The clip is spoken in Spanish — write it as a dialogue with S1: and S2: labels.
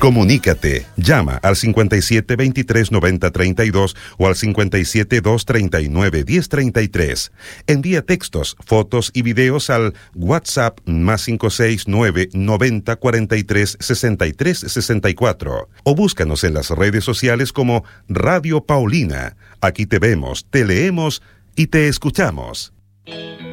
S1: Comunícate. Llama al 5723-9032 o al 57239-1033. Envía textos, fotos y videos al WhatsApp +569 90 43 63 64 o búscanos en las redes sociales como Radio Paulina. Aquí te vemos, te leemos y te escuchamos.